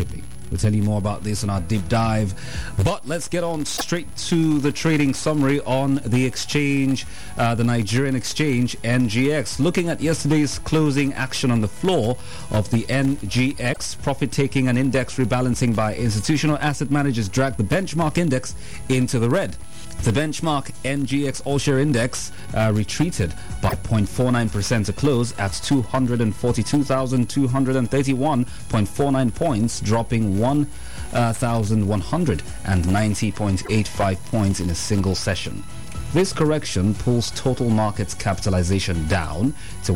shipping. We'll tell you more about this in our deep dive. But let's get on straight to the trading summary on the exchange, the Nigerian exchange, NGX. Looking at yesterday's closing action on the floor of the NGX, profit-taking and index rebalancing by institutional asset managers dragged the benchmark index into the red. The benchmark NGX All-Share Index retreated by 0.49% to close at 242,231.49 points, dropping 1,190.85 points in a single session. This correction pulls total market capitalization down to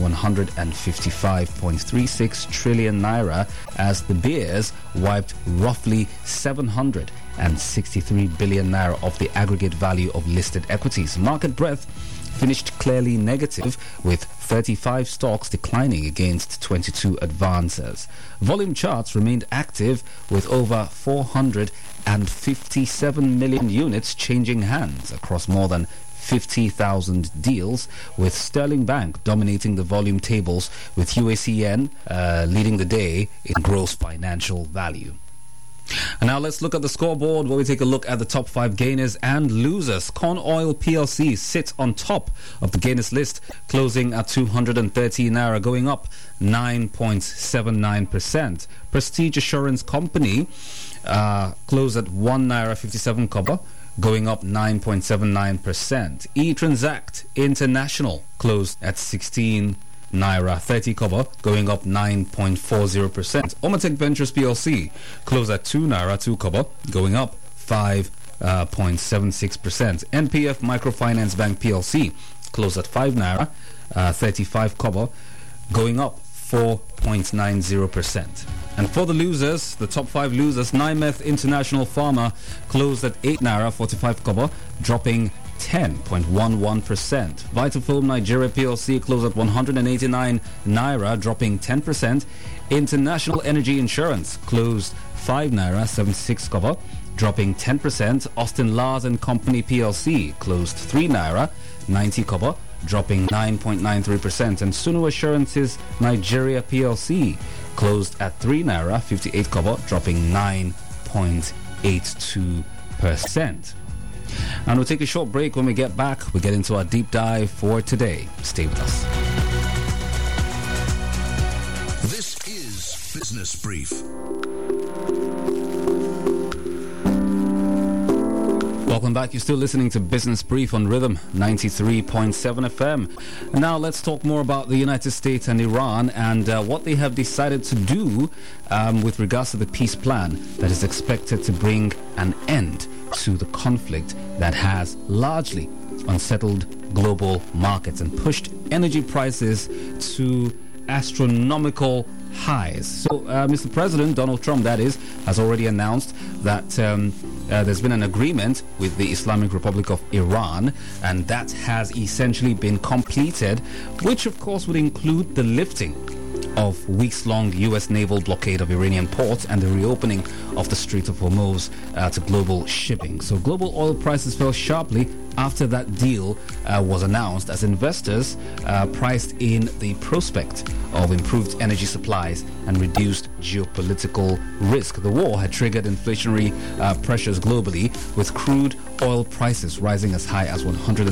155.36 trillion naira as the bears wiped roughly 763 billion naira of the aggregate value of listed equities. Market breadth finished clearly negative, with 35 stocks declining against 22 advancers. Volume charts remained active, with over 457 million units changing hands across more than 50,000 deals, with Sterling Bank dominating the volume tables, with UACN leading the day in gross financial value. And now let's look at the scoreboard, where we take a look at the top 5 gainers and losers. Corn Oil PLC sits on top of the gainers list, closing at 230 naira, going up 9.79%. Prestige Assurance Company closed at 1 naira 57 kobo, going up 9.79%. eTranzact International closed at 16 naira 30 kobo, going up 9.40%. Omatech Ventures PLC closed at 2 naira 2 kobo, going up 5.76%. NPF Microfinance Bank PLC closed at 5 naira 35 kobo, going up 4.90%. And for the losers, the top 5 losers, Nimeth International Pharma closed at 8 naira 45 kobo, dropping 10.11%. Vitafilm Nigeria PLC closed at 189 naira, dropping 10%. International Energy Insurance closed 5 naira 76 kobo, dropping 10%. Austin Lars and Company PLC closed 3 naira 90 kobo, dropping 9.93%. And Sunu Assurances Nigeria PLC closed at 3 naira 58 kobo, dropping 9.82%. And we'll take a short break. When we get back, we'll get into our deep dive for today. Stay with us. This is Business Brief. Welcome back. You're still listening to Business Brief on Rhythm 93.7 FM. And now let's talk more about the United States and Iran and what they have decided to do with regards to the peace plan that is expected to bring an end to the conflict that has largely unsettled global markets and pushed energy prices to astronomical highs. So Mr. President Donald Trump, that is, has already announced that there's been an agreement with the Islamic Republic of Iran, and that has essentially been completed, which of course would include the lifting of weeks-long U.S. naval blockade of Iranian ports and the reopening of the Strait of Hormuz to global shipping. So global oil prices fell sharply after that deal was announced, as investors priced in the prospect of improved energy supplies and reduced geopolitical risk. The war had triggered inflationary pressures globally, with crude oil prices rising as high as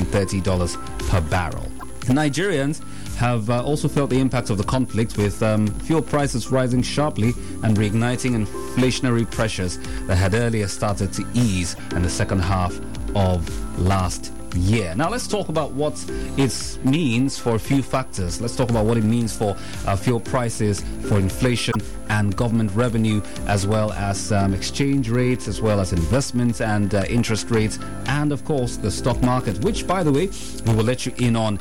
$130 per barrel. The Nigerians have also felt the impact of the conflict, with fuel prices rising sharply and reigniting inflationary pressures that had earlier started to ease in the second half of last year. Now let's talk about what it means for a few factors. Let's talk about what it means for fuel prices, for inflation and government revenue, as well as exchange rates, as well as investments and interest rates, and of course the stock market, which, by the way, we will let you in on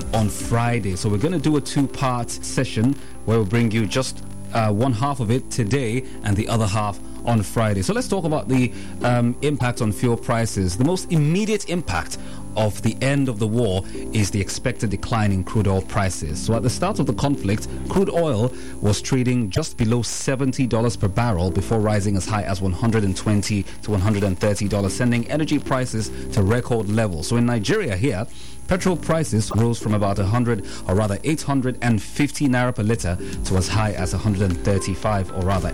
Friday. So we're going to do a two-part session where we'll bring you just one half of it today and the other half on Friday. So let's talk about the impact on fuel prices. The most immediate impact of the end of the war is the expected decline in crude oil prices. So at the start of the conflict, crude oil was trading just below $70 per barrel before rising as high as $120 to $130, sending energy prices to record levels. So in Nigeria here, petrol prices rose from about 850 naira per litre to as high as 135, or rather